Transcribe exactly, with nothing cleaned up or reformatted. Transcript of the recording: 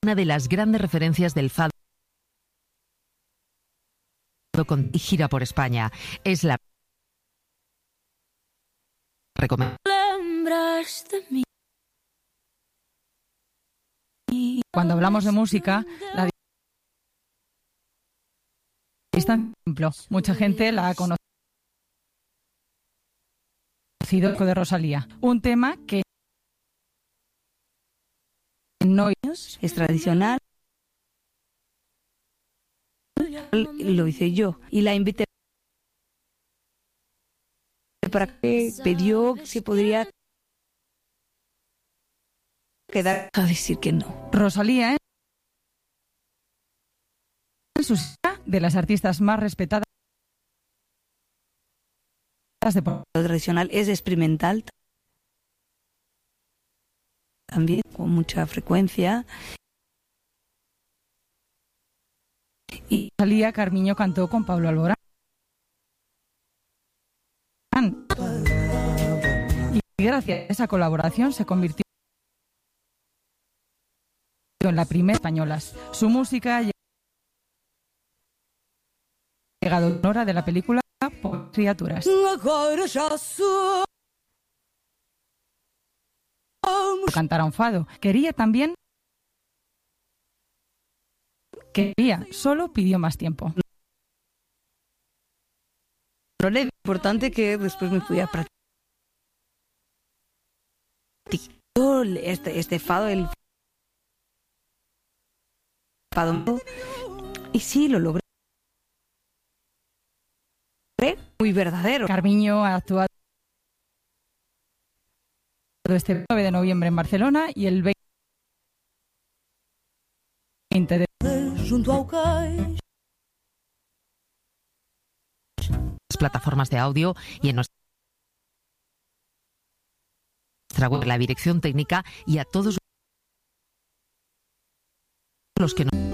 una de las grandes referencias del fado con y gira por España. Es la recomendación. Cuando hablamos de música, la distancia, por ejemplo, mucha gente la ha conocido de Rosalía, un tema que no es tradicional, lo hice yo y la invité para que pidió si podría quedar a decir que no. Rosalía es de las artistas más respetadas de Lo tradicional es experimental también con mucha frecuencia. Y Rosalía Carmiño cantó con Pablo Alborán. Y gracias a esa colaboración se convirtió en la primera españolas. Su música ha llegado a hora de la película Por criaturas. Cantar a un fado. Quería también quería, solo pidió más tiempo. Lo importante que después me pudiera practicar este, este fado, el fado, y sí, lo logré. Muy verdadero. Carmiño ha actuado este nueve de noviembre en Barcelona y el veinte de las plataformas de audio y en nuestra web, la dirección técnica y a todos los que nos